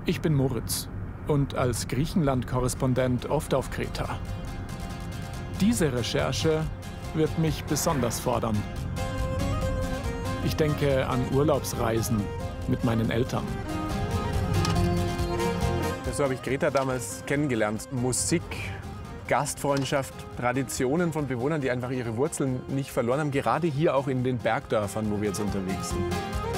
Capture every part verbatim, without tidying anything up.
Ich bin Moritz und als Griechenland-Korrespondent oft auf Kreta. Diese Recherche wird mich besonders fordern. Ich denke an Urlaubsreisen mit meinen Eltern. So habe ich Kreta damals kennengelernt. Musik, Gastfreundschaft, Traditionen von Bewohnern, die einfach ihre Wurzeln nicht verloren haben. Gerade hier auch in den Bergdörfern, wo wir jetzt unterwegs sind.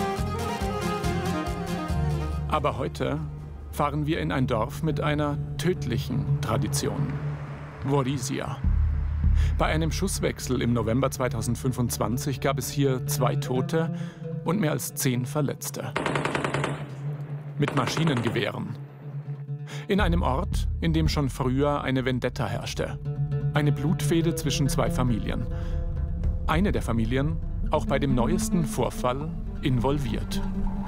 Aber heute fahren wir in ein Dorf mit einer tödlichen Tradition. Vorizia. Bei einem Schusswechsel im November zweitausendfünfundzwanzig gab es hier zwei Tote und mehr als zehn Verletzte. Mit Maschinengewehren. In einem Ort, in dem schon früher eine Vendetta herrschte. Eine Blutfehde zwischen zwei Familien. Eine der Familien auch bei dem neuesten Vorfall involviert.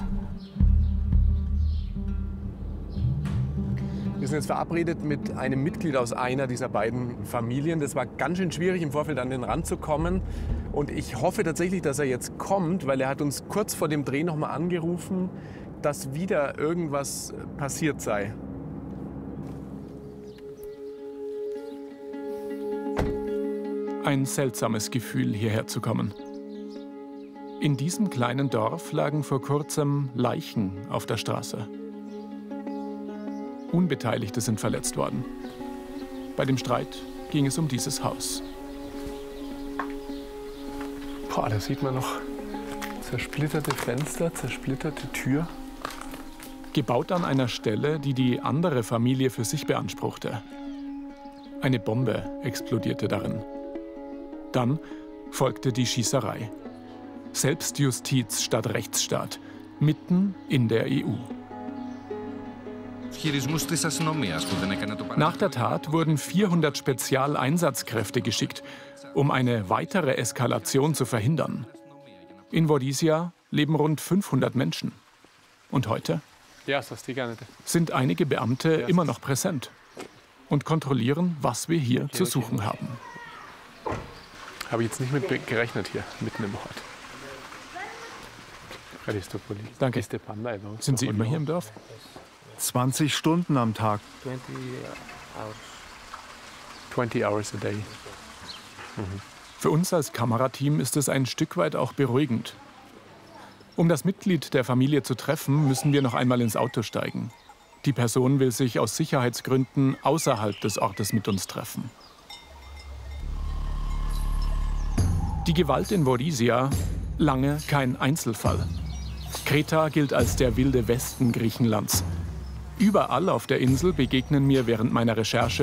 Wir sind jetzt verabredet mit einem Mitglied aus einer dieser beiden Familien. Das war ganz schön schwierig, im Vorfeld an den Rand zu kommen. Und ich hoffe tatsächlich, dass er jetzt kommt, weil er hat uns kurz vor dem Dreh noch mal angerufen, dass wieder irgendwas passiert sei. Ein seltsames Gefühl, hierher zu kommen. In diesem kleinen Dorf lagen vor kurzem Leichen auf der Straße. Unbeteiligte sind verletzt worden. Bei dem Streit ging es um dieses Haus. Boah, da sieht man noch zersplitterte Fenster, zersplitterte Tür. Gebaut an einer Stelle, die die andere Familie für sich beanspruchte. Eine Bombe explodierte darin. Dann folgte die Schießerei. Selbstjustiz statt Rechtsstaat, mitten in der E U. Nach der Tat wurden vierhundert Spezialeinsatzkräfte geschickt, um eine weitere Eskalation zu verhindern. In Vorizia leben rund fünfhundert Menschen. Und heute sind einige Beamte immer noch präsent und kontrollieren, was wir hier zu suchen haben. Habe ich jetzt nicht mit gerechnet hier, mitten im Ort. Danke. Sind Sie immer hier im Dorf? zwanzig Stunden am Tag. twenty hours a day. Mhm. Für uns als Kamerateam ist es ein Stück weit auch beruhigend. Um das Mitglied der Familie zu treffen, müssen wir noch einmal ins Auto steigen. Die Person will sich aus Sicherheitsgründen außerhalb des Ortes mit uns treffen. Die Gewalt in Vorizia, lange kein Einzelfall. Kreta gilt als der wilde Westen Griechenlands. Überall auf der Insel begegnen mir während meiner Recherche